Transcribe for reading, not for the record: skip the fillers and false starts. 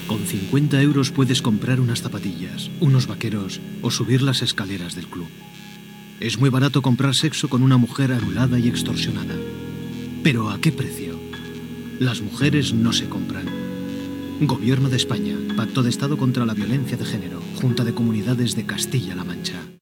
Con 50 euros puedes comprar unas zapatillas, unos vaqueros o subir las escaleras del club. Es muy barato comprar sexo con una mujer anulada y extorsionada. ¿Pero a qué precio? Las mujeres no se compran. Gobierno de España, Pacto de Estado contra la Violencia de Género, Junta de Comunidades de Castilla-La Mancha.